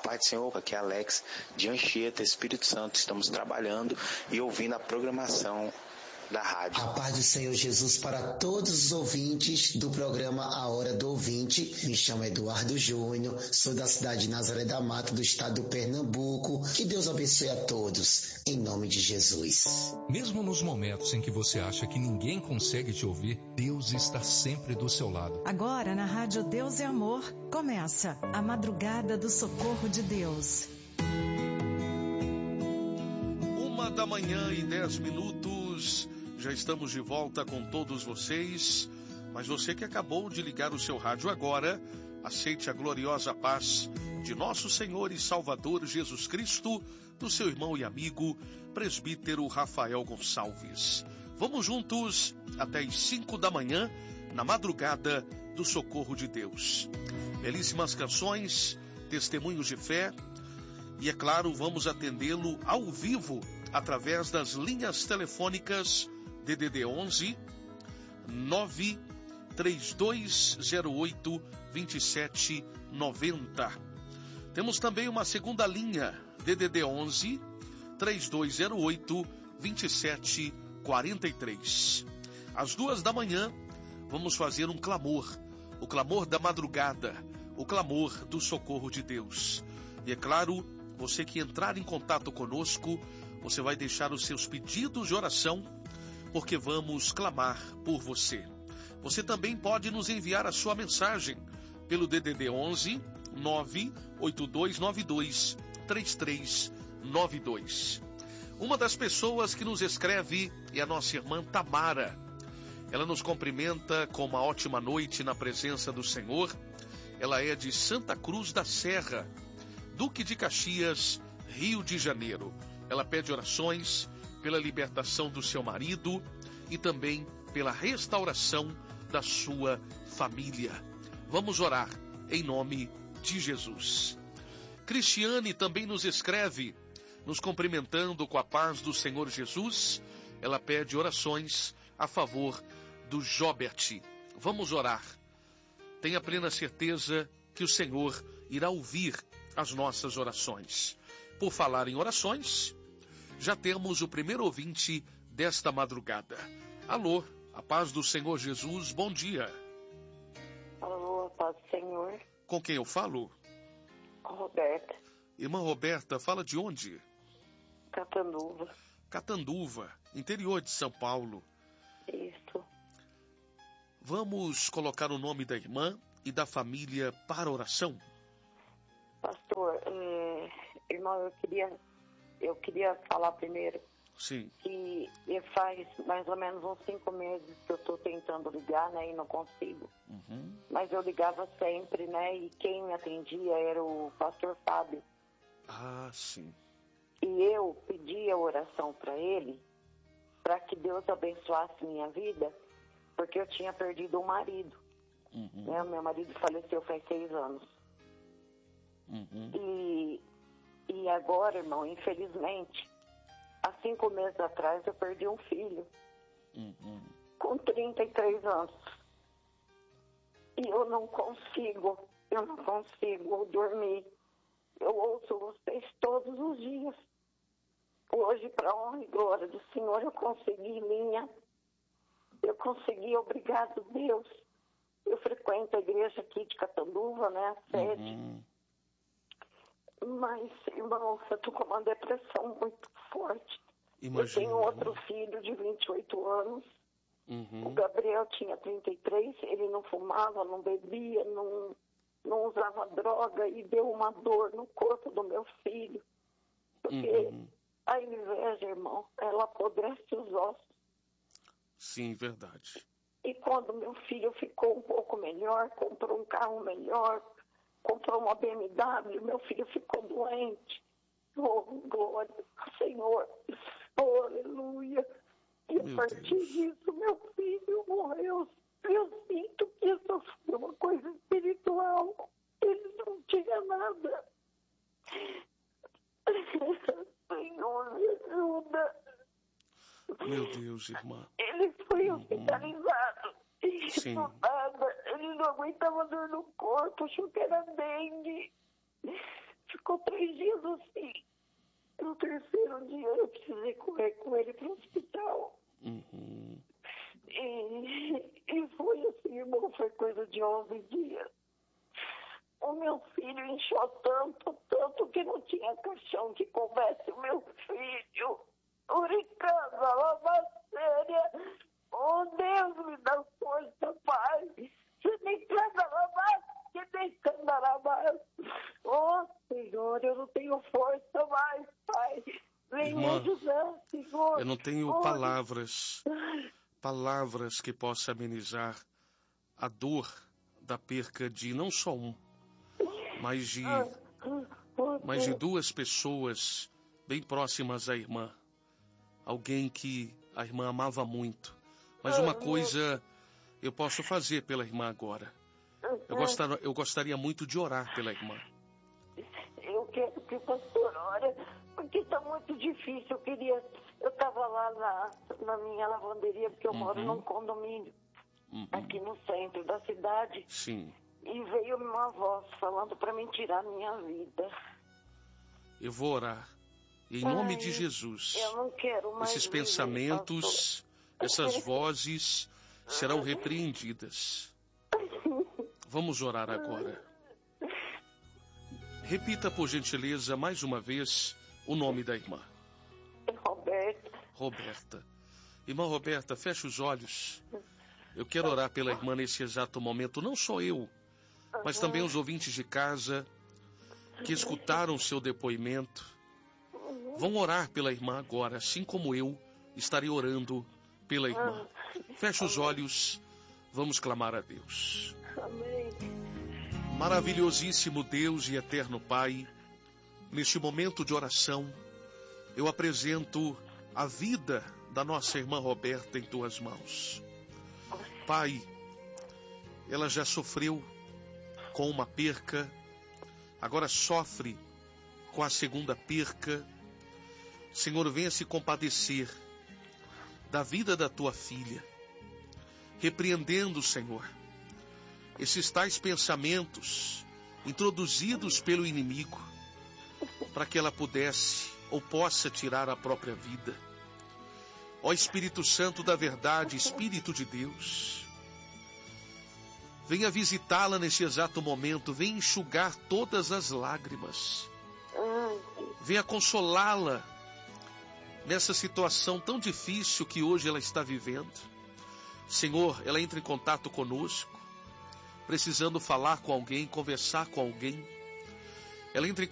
paz do Senhor, aqui é Alex de Anchieta, Espírito Santo. Estamos trabalhando e ouvindo a programação da rádio. A paz do Senhor Jesus para todos os ouvintes do programa A Hora do Ouvinte. Me chamo Eduardo Júnior, sou da cidade de Nazaré da Mata, do estado do Pernambuco. Que Deus abençoe a todos, em nome de Jesus. Mesmo nos momentos em que você acha que ninguém consegue te ouvir, Deus está sempre do seu lado. Agora na Rádio Deus é Amor, começa a Madrugada do Socorro de Deus. 1h10, já estamos de volta com todos vocês, mas você que acabou de ligar o seu rádio agora, aceite a gloriosa paz de nosso Senhor e Salvador Jesus Cristo, do seu irmão e amigo, presbítero Rafael Gonçalves. Vamos juntos até as 5 da manhã, na madrugada do Socorro de Deus. Belíssimas canções, testemunhos de fé, e é claro, vamos atendê-lo ao vivo, através das linhas telefônicas DDD 11 93208 2790. Temos também uma segunda linha DDD 11 3208 2743. Às 2 da manhã vamos fazer um clamor, o clamor da madrugada, o clamor do socorro de Deus. E é claro, você que entrar em contato conosco, você vai deixar os seus pedidos de oração, porque vamos clamar por você. Você também pode nos enviar a sua mensagem pelo DDD 11 98292 3392. Uma das pessoas que nos escreve é a nossa irmã Tamara. Ela nos cumprimenta com uma ótima noite na presença do Senhor. Ela é de Santa Cruz da Serra, Duque de Caxias, Rio de Janeiro. Ela pede orações pela libertação do seu marido e também pela restauração da sua família. Vamos orar em nome de Jesus. Cristiane também nos escreve, nos cumprimentando com a paz do Senhor Jesus. Ela pede orações a favor do Jobert. Vamos orar. Tenha plena certeza que o Senhor irá ouvir as nossas orações. Por falar em orações, já temos o primeiro ouvinte desta madrugada. Alô, a paz do Senhor Jesus, bom dia. Alô, a paz do Senhor. Com quem eu falo? Com Roberta. Irmã Roberta, fala de onde? Catanduva. Catanduva, interior de São Paulo. Isso. Vamos colocar o nome da irmã e da família para oração? Pastor, irmão, eu queria falar primeiro. Sim. Que faz mais ou menos uns 5 meses que eu estou tentando ligar, né, e não consigo. Uhum. Mas eu ligava sempre, né, e quem me atendia era o pastor Fábio. Ah, sim. E eu pedi a oração para ele, para que Deus abençoasse minha vida, porque eu tinha perdido um marido. Uhum. Né, meu marido faleceu faz 6 anos. Uhum. E agora, irmão, infelizmente, há 5 meses atrás eu perdi um filho, com 33 anos. E eu não consigo dormir. Eu ouço vocês todos os dias. Hoje, para honra e glória do Senhor, eu consegui obrigado Deus. Eu frequento a igreja aqui de Catanduva, né, a sede. Mas, irmão, eu tô com uma depressão muito forte. Imagina, eu tenho outro filho de 28 anos. O Gabriel tinha 33, ele não fumava, não bebia, não usava droga, e deu uma dor no corpo do meu filho. Porque a inveja, irmão, ela apodrece os ossos. Sim, verdade. E quando meu filho ficou um pouco melhor, comprou um carro melhor, comprou uma BMW, meu filho ficou doente. Oh, glória ao Senhor. Oh, aleluia. E a partir disso, meu filho morreu. Eu sinto que isso foi uma coisa espiritual. Ele não tinha nada. Senhor, me ajuda. Meu Deus, irmã. Ele foi hospitalizado. Sim. Nada. Ele não aguentava dor no corpo, achou que era dengue. Ficou 3 dias assim. No 3º dia eu precisei correr com ele para o hospital. Uhum. E foi assim, irmão, foi coisa de 11 dias. O meu filho inchou tanto que não tinha caixão que coubesse o meu filho. Uricanda, lavacéria. Oh, Deus, me dá força, Pai. Se me canta lavacéria, oh, Senhor, eu não tenho força mais, Pai. Vem me ajudar, Senhor. Eu não tenho palavras que possam amenizar a dor da perca de não só um, mas de 2 pessoas bem próximas à irmã. Alguém que a irmã amava muito. Mas uma coisa eu posso fazer pela irmã agora. Eu gostaria muito de orar pela irmã. Eu quero que o pastor ore, porque está muito difícil. Eu estava lá na minha lavanderia, porque eu moro num condomínio, aqui no centro da cidade. Sim. E veio uma voz falando para mim tirar minha vida. Eu vou orar. E em nome de Jesus, eu não quero mais esses pensamentos, essas vozes serão repreendidas. Vamos orar agora. Repita, por gentileza, mais uma vez, o nome da irmã. Roberta. Irmã Roberta, feche os olhos. Eu quero orar pela irmã nesse exato momento. Não só eu, mas também os ouvintes de casa que escutaram o seu depoimento. Vão orar pela irmã agora, assim como eu estarei orando pela irmã. Feche os olhos, vamos clamar a Deus. Amém. Maravilhosíssimo Deus e eterno Pai, neste momento de oração, eu apresento a vida da nossa irmã Roberta em tuas mãos. Pai, ela já sofreu com uma perca, agora sofre com a segunda perca. Senhor, venha se compadecer da vida da tua filha, repreendendo, Senhor, esses tais pensamentos introduzidos pelo inimigo, para que ela pudesse ou possa tirar a própria vida. Ó Espírito Santo da verdade, Espírito de Deus, venha visitá-la neste exato momento, venha enxugar todas as lágrimas, venha consolá-la nessa situação tão difícil que hoje ela está vivendo. Senhor, ela entra em contato conosco, precisando falar com alguém, conversar com alguém. Ela entra em